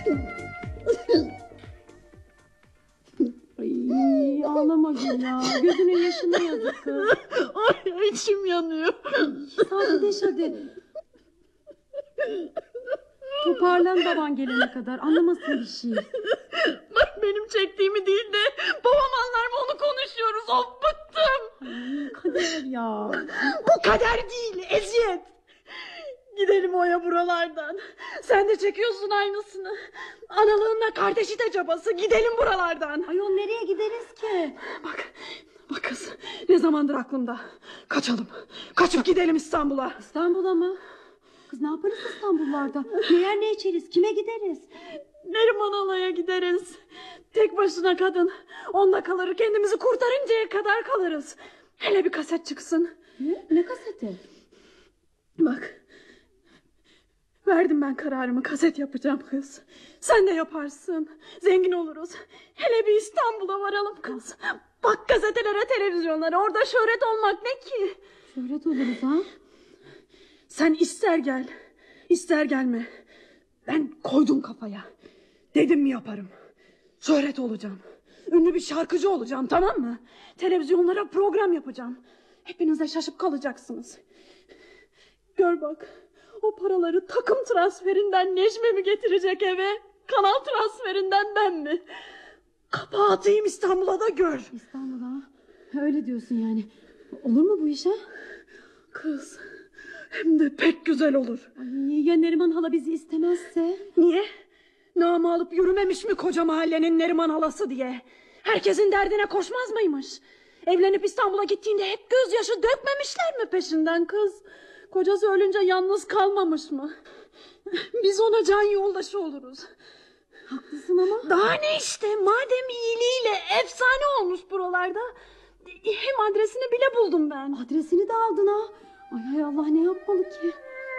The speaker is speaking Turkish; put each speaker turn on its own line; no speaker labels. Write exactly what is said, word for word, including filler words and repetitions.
Ay, ağlama Gül ya. Gözünün yaşına yazık kız.
Ay, içim yanıyor.
Sakinleş hadi. Toparlan baban gelene kadar. Anlamasın bir şey.
Bak benim çektiğimi değil de babam anlar mı onu konuşuyoruz. Of, bıktım.
Ay, kader ya.
Bu kader değil, eziyet. Gidelim Oya buralardan. Sen de çekiyorsun aynısını. Analığınla kardeşi de cabası. Gidelim buralardan.
Ayol nereye gideriz ki?
Bak, bak kız. Ne zamandır aklımda. Kaçalım. Kaçıp gidelim İstanbul'a.
İstanbul'a mı? Kız ne yaparız İstanbullarda? Ne yer ne içeriz? Kime gideriz?
Neriman Ala'ya gideriz. Tek başına kadın. Onunla kalır, kendimizi kurtarıncaya kadar kalırız. Hele bir kaset çıksın.
Ne, ne kaseti?
Bak. Verdim ben kararımı, kaset yapacağım kız. Sen de yaparsın. Zengin oluruz. Hele bir İstanbul'a varalım kız. Bak gazetelere, televizyonlara. Orada şöhret olmak ne ki?
Şöhret oluruz ha?
Sen ister gel, ister gelme. Ben koydum kafaya. Dedim mi yaparım. Şöhret olacağım. Ünlü bir şarkıcı olacağım, tamam mı? Televizyonlara program yapacağım. Hepiniz de şaşıp kalacaksınız. Gör bak. O paraları takım transferinden Necmi mi getirecek eve? Kanal transferinden ben mi? Kapağı atayım İstanbul'a da gör.
İstanbul'a? Öyle diyorsun yani. Olur mu bu iş ha?
Kız, hem de pek güzel olur.
Ay, ya Neriman hala bizi istemezse?
Niye? Namı alıp yürümemiş mi koca mahallenin Neriman halası diye? Herkesin derdine koşmaz mıymış? Evlenip İstanbul'a gittiğinde hep gözyaşı dökmemişler mi peşinden kız? Kocası ölünce yalnız kalmamış mı? Biz ona can yoldaşı oluruz.
Haklısın ama.
Daha ne işte, madem iyiliğiyle efsane olmuş buralarda. Hem adresini bile buldum ben.
Adresini de aldın ha. Ay hay Allah, ne yapmalı ki?